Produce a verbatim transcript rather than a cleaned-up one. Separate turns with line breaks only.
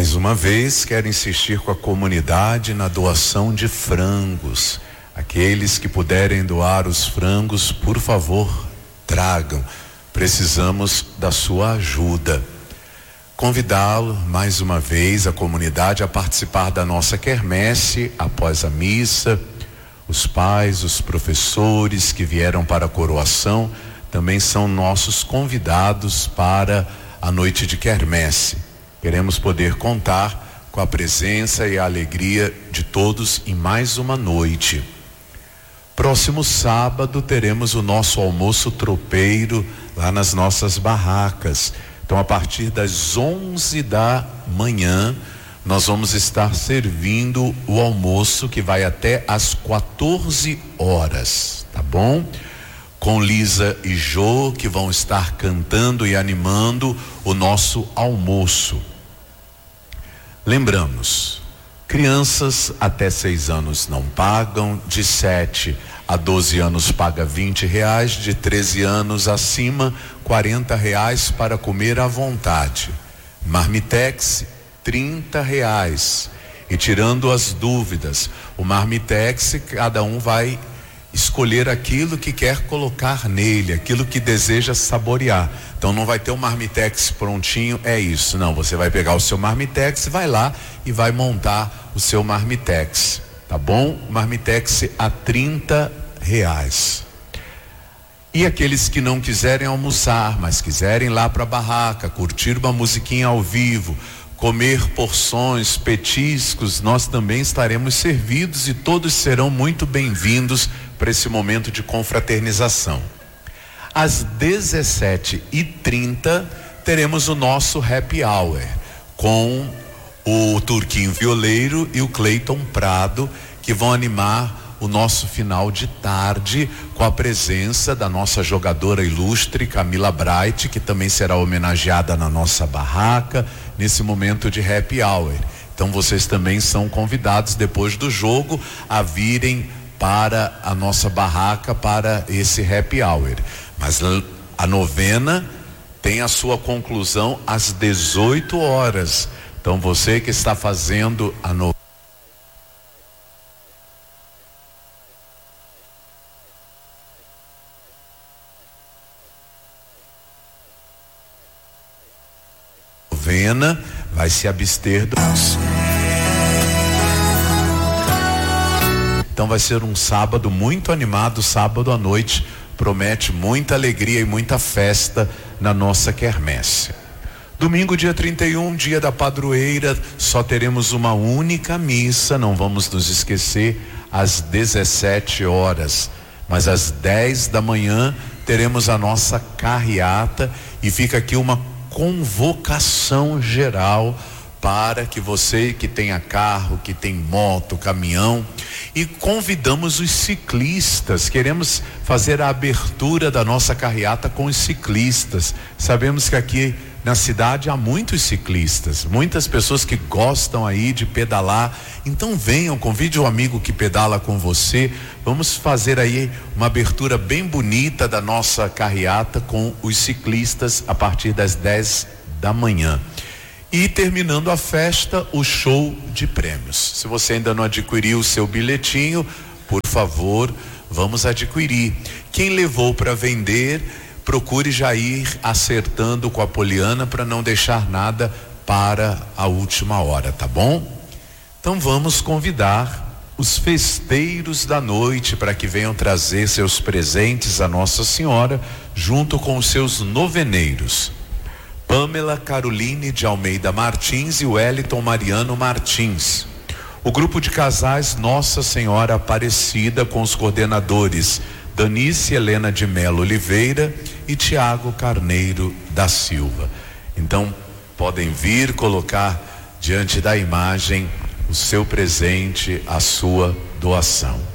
Mais uma vez, quero insistir com a comunidade na doação de frangos. Aqueles que puderem doar os frangos, por favor, tragam. Precisamos da sua ajuda. Convidá-lo mais uma vez, a comunidade, a participar da nossa quermesse após a missa. Os pais, os professores que vieram para a coroação também são nossos convidados para a noite de quermesse. Queremos poder contar com a presença e a alegria de todos em mais uma noite. Próximo sábado teremos o nosso almoço tropeiro lá nas nossas barracas. Então, a partir das onze da manhã, nós vamos estar servindo o almoço que vai até às quatorze horas, tá bom? Com Lisa e Jô, que vão estar cantando e animando o nosso almoço. Lembramos, crianças até seis anos não pagam, de sete a doze anos paga vinte reais, de treze anos acima, quarenta reais para comer à vontade. Marmitex, trinta reais. E tirando as dúvidas, o Marmitex, cada um vai escolher aquilo que quer colocar nele, aquilo que deseja saborear. Então não vai ter um Marmitex prontinho, é isso. Não, você vai pegar o seu Marmitex, vai lá e vai montar o seu Marmitex, tá bom? Marmitex a trinta reais. E aqueles que não quiserem almoçar, mas quiserem ir lá para a barraca, curtir uma musiquinha ao vivo, comer porções, petiscos, nós também estaremos servidos e todos serão muito bem-vindos para esse momento de confraternização. Às dezessete e trinta teremos o nosso happy hour com o Turquinho Violeiro e o Cleiton Prado, que vão animar o nosso final de tarde com a presença da nossa jogadora ilustre Camila Bright, que também será homenageada na nossa barraca nesse momento de happy hour. Então vocês também são convidados depois do jogo a virem para a nossa barraca para esse happy hour. Mas a novena tem a sua conclusão às dezoito horas. Então você que está fazendo a novena vai se abster do... Então vai ser um sábado muito animado, sábado à noite, promete muita alegria e muita festa na nossa quermesse. Domingo, dia trinta e um, dia da padroeira, só teremos uma única missa, não vamos nos esquecer, às dezessete horas, mas às dez da manhã teremos a nossa carreata e fica aqui uma convocação geral para que você que tenha carro, que tem moto, caminhão, e convidamos os ciclistas. Queremos fazer a abertura da nossa carreata com os ciclistas. Sabemos que aqui na cidade há muitos ciclistas, muitas pessoas que gostam aí de pedalar. Então venham, convide um amigo que pedala com você. Vamos fazer aí uma abertura bem bonita da nossa carreata com os ciclistas a partir das dez da manhã. E terminando a festa, o show de prêmios. Se você ainda não adquiriu o seu bilhetinho, por favor, vamos adquirir. Quem levou para vender, procure já ir acertando com a Poliana para não deixar nada para a última hora, tá bom? Então vamos convidar os festeiros da noite para que venham trazer seus presentes à Nossa Senhora, junto com os seus noveneiros. Pamela Caroline de Almeida Martins e Wellington Mariano Martins. O grupo de casais Nossa Senhora Aparecida, com os coordenadores Danice Helena de Melo Oliveira e Tiago Carneiro da Silva. Então podem vir colocar diante da imagem o seu presente, a sua doação.